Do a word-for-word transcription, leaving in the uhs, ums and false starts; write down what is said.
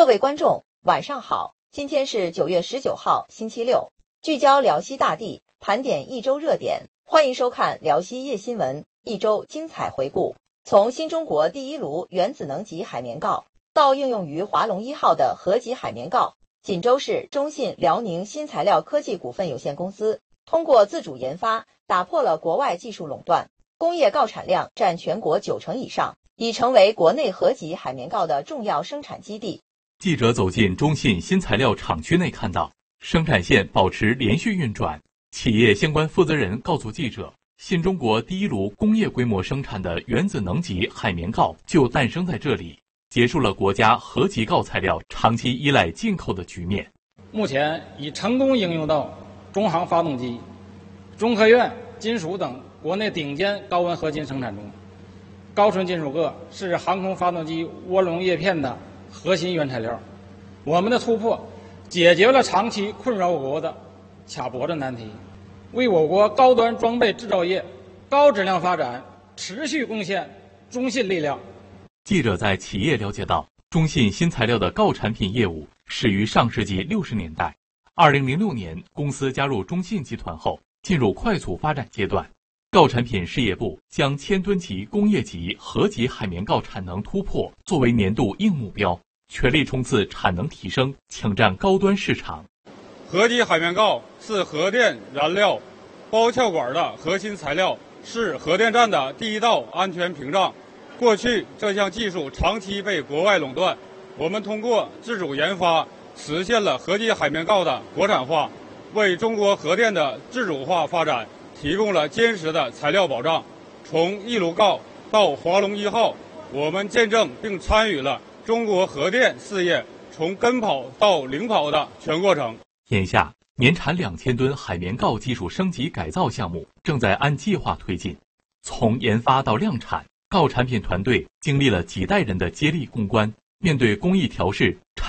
各位观众，晚上好，今天是九月十九号，星期六，聚焦辽西大地，盘点一周热点，欢迎收看辽西夜新闻一周精彩回顾。从新中国第一炉原子能级海绵锆到应用于华龙一号的核级海绵锆，锦州市中信辽宁新材料科技股份有限公司通过自主研发，打破了国外技术垄断，工业锆产量占全国九成以上，已成为国内核级海绵锆的重要生产基地。 记者走进中信新材料厂区内，看到生产线保持连续运转。企业相关负责人告诉记者，新中国第一炉工业规模生产的原子能级海绵锆就诞生在这里，结束了国家核级锆材料长期依赖进口的局面。 目前已成功应用到中航发动机、中科院金属等国内顶尖高温合金生产中。高纯金属铬是航空发动机涡轮叶片的核心原材料。我们的突破解决了长期困扰我国的卡脖子难题，为我国高端装备制造业高质量发展持续贡献中信力量。 记者在企业了解到，中信新材料的锆产品业务始于上世纪六十年代。二零零六年，公司加入中信集团后，进入快速发展阶段。锆产品事业部将千吨级工业级核级海绵锆产能突破作为年度硬目标，全力冲刺产能提升，抢占高端市场。 核级海绵锆是核电燃料包壳管的核心材料，是核电站的第一道安全屏障。过去这项技术长期被国外垄断，我们通过自主研发实现了核级海绵锆的国产化，为中国核电的自主化发展提供了坚实的材料保障。从一炉锆到华龙一号，我们见证并参与了中国核电事业从跟跑到领跑的全过程。 眼下，年产两千吨海绵锆技术升级改造项目正在按计划推进。从研发到量产，锆产品团队经历了几代人的接力攻关，面对工艺调试、产